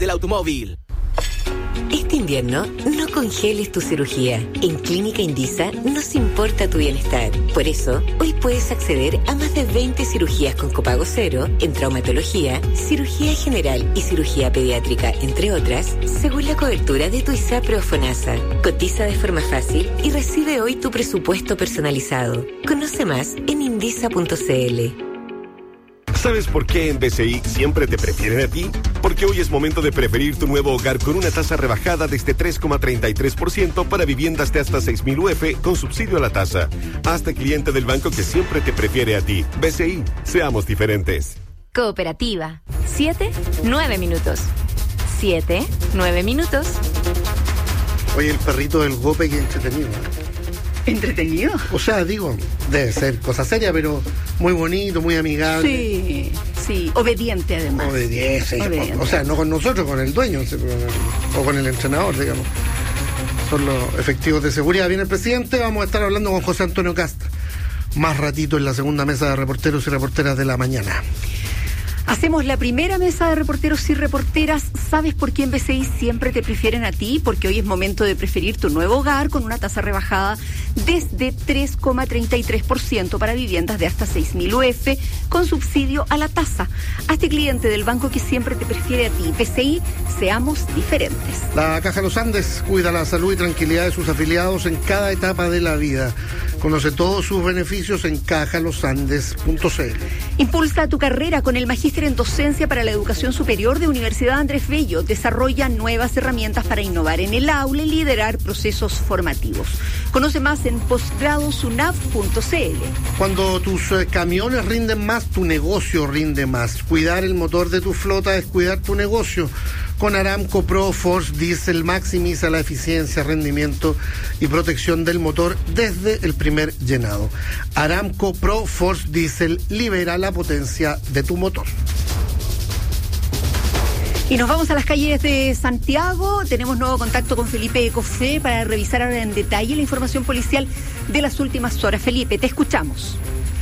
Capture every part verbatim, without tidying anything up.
del automóvil. Este invierno, no congeles tu cirugía. En Clínica Indisa nos importa tu bienestar. Por eso, hoy puedes acceder a más de veinte cirugías con copago cero en traumatología, cirugía general y cirugía pediátrica, entre otras, según la cobertura de tu ISAPRE o FONASA. Cotiza de forma fácil y recibe hoy tu presupuesto personalizado. Conoce más en indisa punto c l. ¿Sabes por qué en B C I siempre te prefieren a ti? Porque hoy es momento de preferir tu nuevo hogar con una tasa rebajada desde tres coma treinta y tres por ciento para viviendas de hasta seis mil U F con subsidio a la tasa. Hazte cliente del banco que siempre te prefiere a ti. B C I, seamos diferentes. Cooperativa. Siete, nueve minutos. Siete, nueve minutos. Oye, el perrito del Gope, que entretenido. ¿Entretenido? O sea, digo, debe ser cosa seria, pero muy bonito, muy amigable. Sí, sí, obediente además. Obediente, Obediente. O, o sea, no con nosotros, con el dueño, o con el entrenador, digamos. Son los efectivos de seguridad. Viene el presidente, vamos a estar hablando con José Antonio Cast más ratito en la segunda mesa de reporteros y reporteras de la mañana. Hacemos la primera mesa de reporteros y reporteras. ¿Sabes por qué en B C I siempre te prefieren a ti? Porque hoy es momento de preferir tu nuevo hogar con una tasa rebajada desde tres coma treinta y tres por ciento para viviendas de hasta seis mil U F con subsidio a la tasa. Hazte cliente del banco que siempre te prefiere a ti. B C I, seamos diferentes. La Caja Los Andes cuida la salud y tranquilidad de sus afiliados en cada etapa de la vida. Conoce todos sus beneficios en caja los andes punto c l. Impulsa tu carrera con el magíster en docencia para la educación superior de Universidad Andrés Bello. Desarrolla nuevas herramientas para innovar en el aula y liderar procesos formativos. Conoce más en posgrado sunaf punto c l. Cuando tus eh, camiones rinden más, tu negocio rinde más. Cuidar el motor de tu flota es cuidar tu negocio. Con Aramco Pro Force Diesel maximiza la eficiencia, rendimiento y protección del motor desde el primer llenado. Aramco Pro Force Diesel libera la potencia de tu motor. Y nos vamos a las calles de Santiago. Tenemos nuevo contacto con Felipe Ecofé para revisar ahora en detalle la información policial de las últimas horas. Felipe, te escuchamos.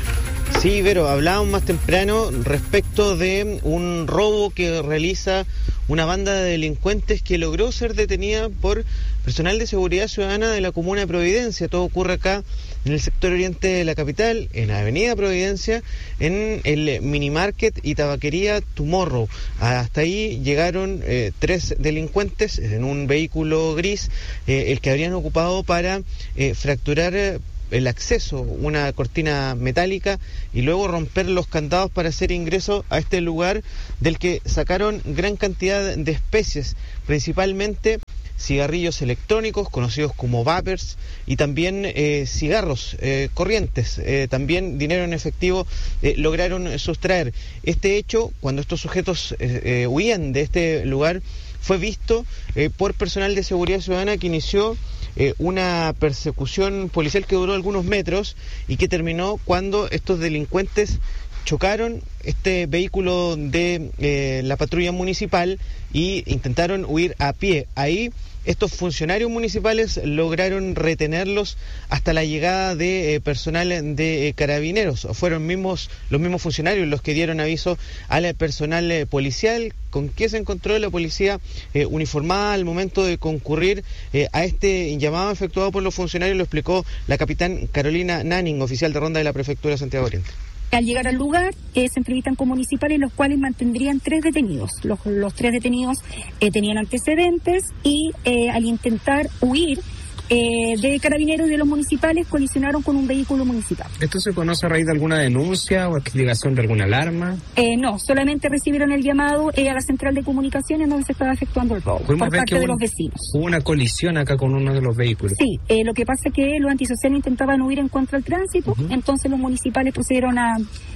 Sí, Vero, hablábamos más temprano respecto de un robo que realiza una banda de delincuentes que logró ser detenida por personal de seguridad ciudadana de la comuna de Providencia. Todo ocurre acá en el sector oriente de la capital, en la avenida Providencia, en el minimarket y tabaquería Tomorrow. Hasta ahí llegaron eh, tres delincuentes en un vehículo gris, eh, el que habrían ocupado para eh, fracturar eh, el acceso, una cortina metálica, y luego romper los candados para hacer ingreso a este lugar, del que sacaron gran cantidad de especies, principalmente cigarrillos electrónicos, conocidos como vapers, y también eh, cigarros eh, corrientes, eh, también dinero en efectivo eh, lograron sustraer. Este hecho, cuando estos sujetos eh, eh, huían de este lugar, fue visto eh, por personal de seguridad ciudadana, que inició Eh, una persecución policial que duró algunos metros y que terminó cuando estos delincuentes chocaron este vehículo de eh, la patrulla municipal y intentaron huir a pie. Ahí estos funcionarios municipales lograron retenerlos hasta la llegada de eh, personal de eh, carabineros. Fueron mismos los mismos funcionarios los que dieron aviso al personal eh, policial. ¿Con qué se encontró la policía eh, uniformada al momento de concurrir eh, a este llamado efectuado por los funcionarios? Lo explicó la capitán Carolina Nanning, oficial de ronda de la Prefectura de Santiago Oriente. Al llegar al lugar, eh, se entrevistan con municipales, los cuales mantendrían tres detenidos. Los, los tres detenidos eh, tenían antecedentes y eh, al intentar huir eh, de carabineros y de los municipales, colisionaron con un vehículo municipal. ¿Esto se conoce a raíz de alguna denuncia o explicación de alguna alarma? Eh, no, solamente recibieron el llamado eh, a la central de comunicaciones donde se estaba efectuando el robo por parte de hubo, los vecinos. Hubo una colisión acá con uno de los vehículos. Sí, eh, lo que pasa es que los antisociales intentaban huir en contra del tránsito, uh-huh. Entonces los municipales procedieron a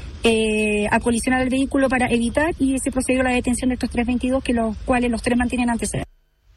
eh, a colisionar el vehículo para evitar, y se procedió a la detención de estos trescientos veintidós, que los cuales los tres mantienen antecedentes.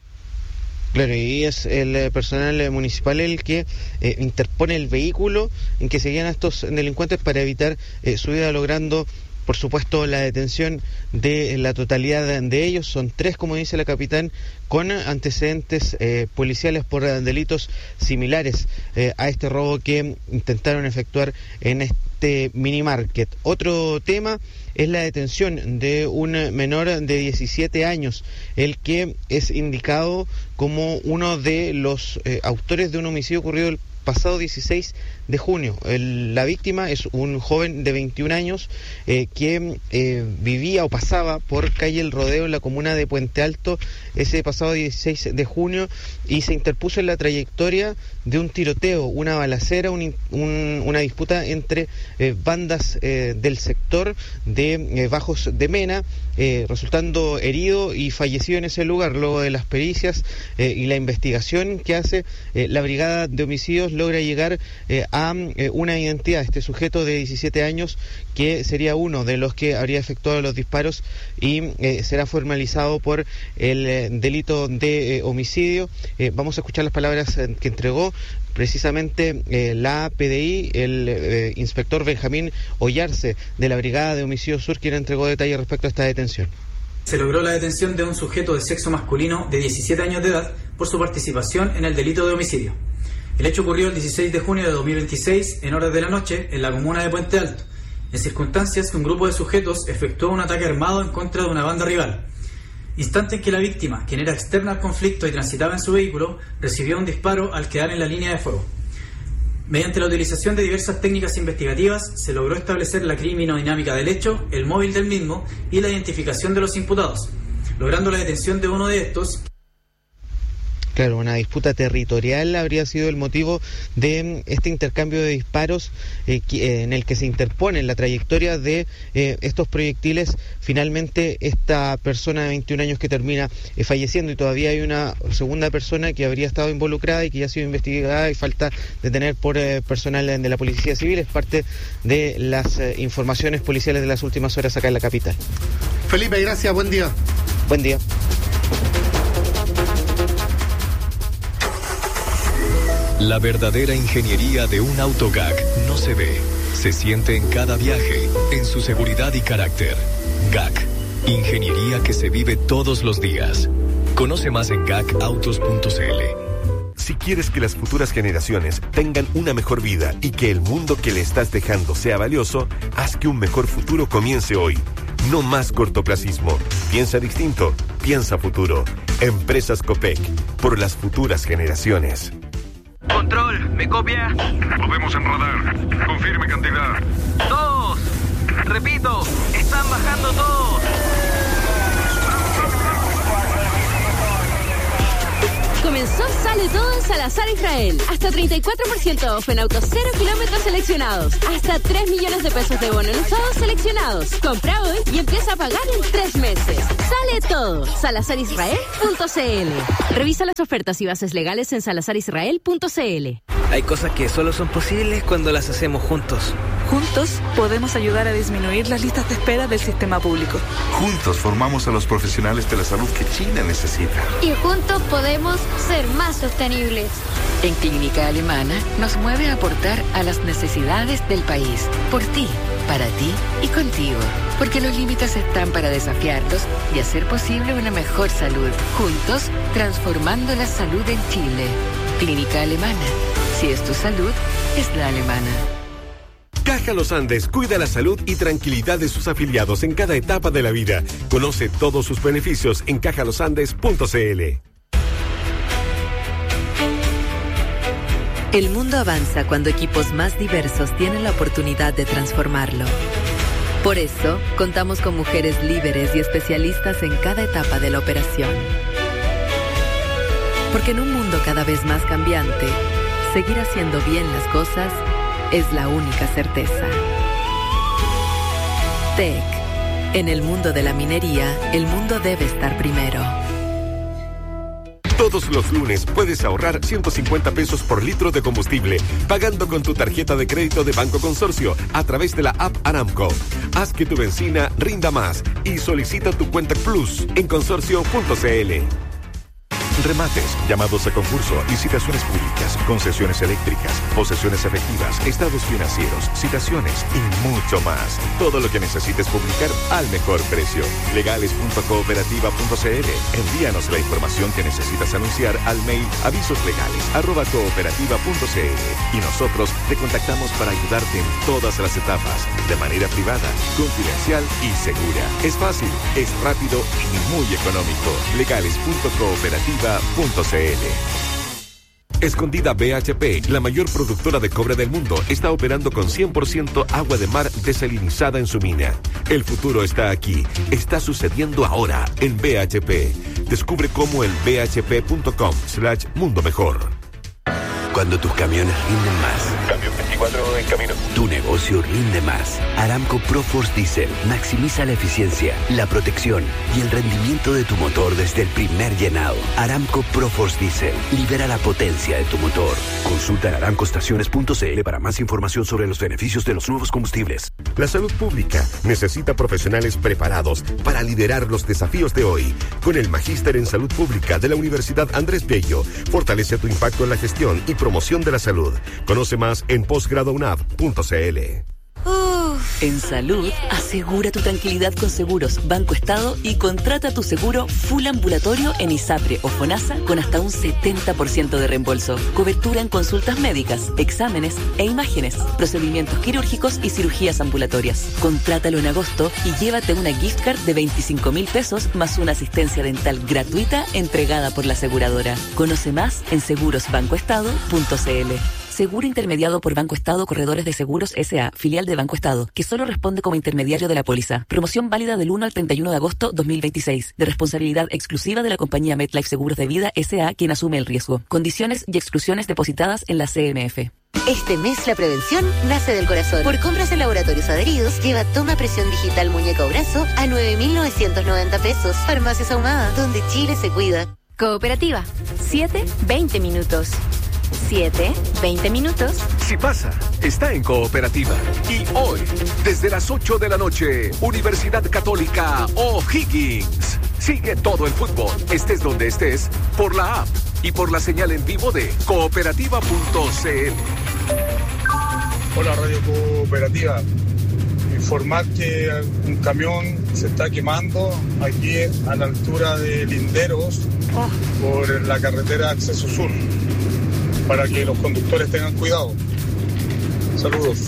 Claro, y es el personal municipal el que eh, interpone el vehículo en que seguían a estos delincuentes para evitar eh, su vida, logrando, por supuesto, la detención de la totalidad de ellos. Son tres, como dice la capitán, con antecedentes eh, policiales por delitos similares eh, a este robo que intentaron efectuar en, est- este mini market. Otro tema es la detención de un menor de diecisiete años, el que es indicado como uno de los eh, autores de un homicidio ocurrido el pasado dieciséis de junio. El, la víctima es un joven de veintiún años eh, que eh, vivía o pasaba por calle El Rodeo en la comuna de Puente Alto ese pasado dieciséis de junio y se interpuso en la trayectoria de un tiroteo, una balacera, un, un, una disputa entre eh, bandas eh, del sector de eh, Bajos de Mena, eh, resultando herido y fallecido en ese lugar. Luego de las pericias eh, y la investigación que hace eh, la Brigada de Homicidios logra llegar eh, a eh, una identidad, este sujeto de diecisiete años que sería uno de los que habría efectuado los disparos y eh, será formalizado por el eh, delito de eh, homicidio. Eh, vamos a escuchar las palabras eh, que entregó precisamente eh, la P D I, el eh, inspector Benjamín Ollarse de la Brigada de Homicidio Sur, quien entregó detalles respecto a esta detención. Se logró la detención de un sujeto de sexo masculino de diecisiete años de edad por su participación en el delito de homicidio. El hecho ocurrió el dieciséis de junio de dos mil veintiséis, en horas de la noche, en la comuna de Puente Alto, en circunstancias que un grupo de sujetos efectuó un ataque armado en contra de una banda rival. Instante en que la víctima, quien era externa al conflicto y transitaba en su vehículo, recibió un disparo al quedar en la línea de fuego. Mediante la utilización de diversas técnicas investigativas, se logró establecer la criminodinámica del hecho, el móvil del mismo y la identificación de los imputados, logrando la detención de uno de estos. Claro, una disputa territorial habría sido el motivo de este intercambio de disparos eh, que, eh, en el que se interpone en la trayectoria de eh, estos proyectiles. Finalmente, esta persona de veintiún años que termina eh, falleciendo, y todavía hay una segunda persona que habría estado involucrada y que ya ha sido investigada y falta detener por eh, personal de la Policía Civil. Es parte de las eh, informaciones policiales de las últimas horas acá en la capital. Felipe, gracias, buen día. Buen día. La verdadera ingeniería de un auto G A C no se ve, se siente en cada viaje, en su seguridad y carácter. G A C, ingeniería que se vive todos los días. Conoce más en gacautos punto c l. Si quieres que las futuras generaciones tengan una mejor vida y que el mundo que le estás dejando sea valioso, haz que un mejor futuro comience hoy. No más cortoplacismo. Piensa distinto, piensa futuro. Empresas Copec, por las futuras generaciones. Control, ¿me copia? Lo vemos en radar. Confirme cantidad. Dos. Repito, están bajando todos. Comenzó Sale Todo en Salazar Israel. Hasta treinta y cuatro por ciento off en autos cero kilómetros seleccionados. Hasta tres millones de pesos de bono en usados seleccionados. Compra hoy y empieza a pagar en tres meses. Sale Todo. salazar israel punto c l. Revisa las ofertas y bases legales en salazar israel punto c l. Hay cosas que solo son posibles cuando las hacemos juntos. Juntos podemos ayudar a disminuir las listas de espera del sistema público. Juntos formamos a los profesionales de la salud que China necesita. Y juntos podemos ser más sostenibles. En Clínica Alemana nos mueve a aportar a las necesidades del país. Por ti, para ti y contigo. Porque los límites están para desafiarlos y hacer posible una mejor salud. Juntos, transformando la salud en Chile. Clínica Alemana. Si es tu salud, es la alemana. Caja Los Andes cuida la salud y tranquilidad de sus afiliados en cada etapa de la vida. Conoce todos sus beneficios en caja los andes punto c l. El mundo avanza cuando equipos más diversos tienen la oportunidad de transformarlo. Por eso, contamos con mujeres líderes y especialistas en cada etapa de la operación. Porque en un mundo cada vez más cambiante, seguir haciendo bien las cosas es la única certeza. T E C. En el mundo de la minería, el mundo debe estar primero. Todos los lunes puedes ahorrar ciento cincuenta pesos por litro de combustible pagando con tu tarjeta de crédito de Banco Consorcio a través de la app Aramco. Haz que tu benzina rinda más y solicita tu cuenta Plus en consorcio punto c l. remates, llamados a concurso, licitaciones públicas, concesiones eléctricas, posesiones efectivas, estados financieros, citaciones y mucho más. Todo lo que necesites publicar al mejor precio. legales punto cooperativa punto c l. Envíanos la información que necesitas anunciar al mail avisoslegales arroba cooperativa punto c l y nosotros te contactamos para ayudarte en todas las etapas, de manera privada, confidencial y segura. Es fácil, es rápido y muy económico. legales punto cooperativa punto c l. Escondida B H P, la mayor productora de cobre del mundo, está operando con cien por ciento agua de mar desalinizada en su mina. El futuro está aquí, está sucediendo ahora en B H P. Descubre cómo en b h p punto com slash mundo mejor. Cuando tus camiones rinden más. Cambio veinticuatro en camino. Tu negocio rinde más. Aramco ProForce Diesel maximiza la eficiencia, la protección y el rendimiento de tu motor desde el primer llenado. Aramco ProForce Diesel libera la potencia de tu motor. Consulta en aramco estaciones punto c l para más información sobre los beneficios de los nuevos combustibles. La salud pública necesita profesionales preparados para liderar los desafíos de hoy. Con el Magíster en Salud Pública de la Universidad Andrés Bello, fortalece tu impacto en la gestión y promoción de la salud. Conoce más en posgrado u n a v punto c l. Uf. En salud, asegura tu tranquilidad con Seguros Banco Estado y contrata tu seguro full ambulatorio en ISAPRE o FONASA con hasta un setenta por ciento de reembolso. Cobertura en consultas médicas, exámenes e imágenes, procedimientos quirúrgicos y cirugías ambulatorias. Contrátalo en agosto y llévate una gift card de veinticinco mil pesos más una asistencia dental gratuita entregada por la aseguradora. Conoce más en seguros banco estado punto c l. Seguro intermediado por Banco Estado Corredores de Seguros S A, filial de Banco Estado, que solo responde como intermediario de la póliza. Promoción válida del uno al treinta y uno de agosto dos mil veintiséis, de responsabilidad exclusiva de la compañía MetLife Seguros de Vida S A, quien asume el riesgo. Condiciones y exclusiones depositadas en la C M F. Este mes la prevención nace del corazón. Por compras en laboratorios adheridos, lleva toma presión digital muñeca o brazo a nueve mil novecientos noventa pesos. Farmacias Ahumada, donde Chile se cuida. Cooperativa, siete, veinte minutos. siete, veinte minutos. Si pasa, está en Cooperativa. Y hoy, desde las ocho de la noche, Universidad Católica O'Higgins. Sigue todo el fútbol, estés donde estés, por la app y por la señal en vivo de cooperativa punto c l. Hola, Radio Cooperativa. Informar que un camión se está quemando aquí a la altura de Linderos oh. por la carretera Acceso Sur, para que los conductores tengan cuidado. Saludos.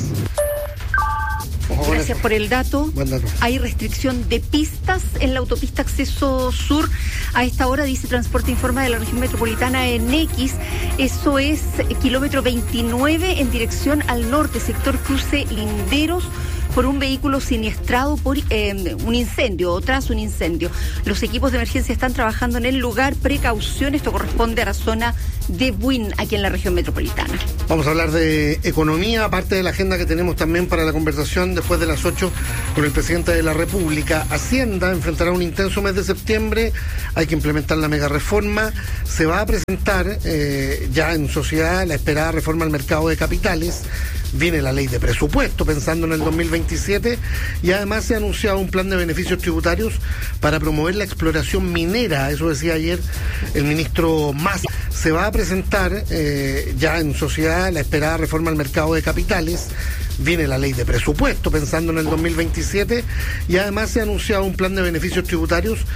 Gracias por el dato. Buen dato. Hay restricción de pistas en la autopista Acceso Sur. A esta hora, dice Transporte Informa de la región metropolitana en X. Eso es kilómetro veintinueve en dirección al norte, sector cruce Linderos, por un vehículo siniestrado por eh, un incendio o tras un incendio. Los equipos de emergencia están trabajando en el lugar. Precaución, esto corresponde a la zona de Buin, aquí en la región metropolitana. Vamos a hablar de economía, aparte de la agenda que tenemos también para la conversación después de las ocho con el presidente de la República. Hacienda enfrentará un intenso mes de septiembre, hay que implementar la mega reforma, se va a presentar eh, ya en sociedad la esperada reforma al mercado de capitales. Viene la ley de presupuesto pensando en el dos mil veintisiete y además se ha anunciado un plan de beneficios tributarios para promover la exploración minera, eso decía ayer el ministro Mas. Se va a presentar eh, ya en sociedad la esperada reforma al mercado de capitales. Viene la ley de presupuesto pensando en el dos mil veintisiete y además se ha anunciado un plan de beneficios tributarios